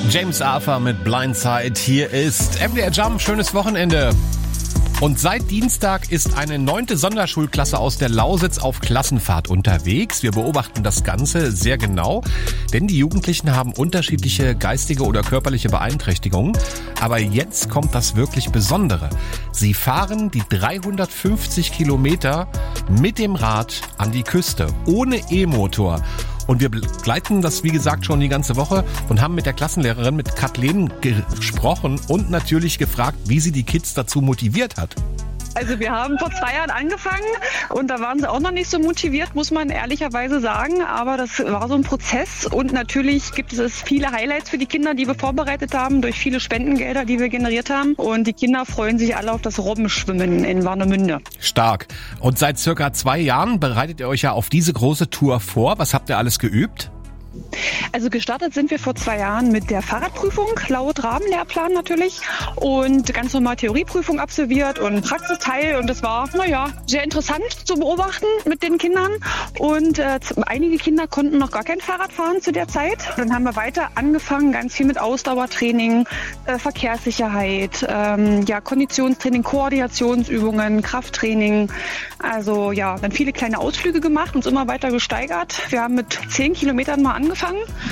James Arthur mit Blindside. Hier ist MDR Jump. Schönes Wochenende. Und seit Dienstag ist eine 9. Sonderschulklasse aus der Lausitz auf Klassenfahrt unterwegs. Wir beobachten das Ganze sehr genau, denn die Jugendlichen haben unterschiedliche geistige oder körperliche Beeinträchtigungen. Aber jetzt kommt das wirklich Besondere. Sie fahren die 350 Kilometer mit dem Rad an die Küste, ohne E-Motor. Und wir begleiten das, wie gesagt, schon die ganze Woche und haben mit der Klassenlehrerin, mit Kathleen, gesprochen und natürlich gefragt, wie sie die Kids dazu motiviert hat. Also wir haben vor 2 Jahren angefangen und da waren sie auch noch nicht so motiviert, muss man ehrlicherweise sagen. Aber das war so ein Prozess und natürlich gibt es viele Highlights für die Kinder, die wir vorbereitet haben, durch viele Spendengelder, die wir generiert haben. Und die Kinder freuen sich alle auf das Robbenschwimmen in Warnemünde. Stark. Und seit circa 2 Jahren bereitet ihr euch ja auf diese große Tour vor. Was habt ihr alles geübt? Also gestartet sind wir vor 2 Jahren mit der Fahrradprüfung, laut Rahmenlehrplan natürlich, und ganz normal Theorieprüfung absolviert und Praxisteil, und das war, sehr interessant zu beobachten mit den Kindern, und einige Kinder konnten noch gar kein Fahrrad fahren zu der Zeit. Dann haben wir weiter angefangen, ganz viel mit Ausdauertraining, Verkehrssicherheit, Konditionstraining, Koordinationsübungen, Krafttraining, also dann viele kleine Ausflüge gemacht, uns immer weiter gesteigert. Wir haben mit 10 Kilometern mal angefangen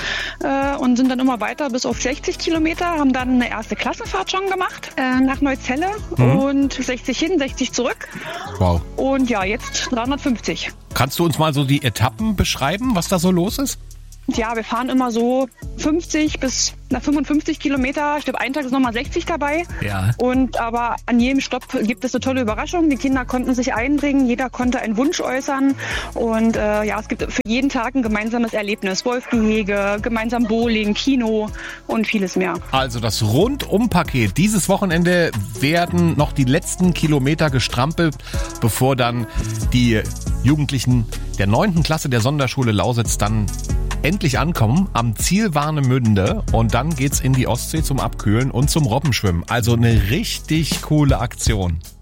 und sind dann immer weiter bis auf 60 Kilometer, haben dann eine erste Klassenfahrt schon gemacht nach Neuzelle und 60 hin, 60 zurück. Wow. Und jetzt 350. Kannst du uns mal so die Etappen beschreiben, was da so los ist? Ja, wir fahren immer so 50 bis 55 Kilometer. Ich glaube, einen Tag ist nochmal 60 dabei. Ja. Aber an jedem Stopp gibt es eine tolle Überraschung. Die Kinder konnten sich einbringen, jeder konnte einen Wunsch äußern. Und es gibt für jeden Tag ein gemeinsames Erlebnis. Wolfgehege, gemeinsam Bowling, Kino und vieles mehr. Also das Rundum-Paket. Dieses Wochenende werden noch die letzten Kilometer gestrampelt, bevor dann die Jugendlichen der 9. Klasse der Sonderschule Lausitz dann endlich ankommen am Ziel Warnemünde, und dann geht's in die Ostsee zum Abkühlen und zum Robbenschwimmen. Also eine richtig coole Aktion.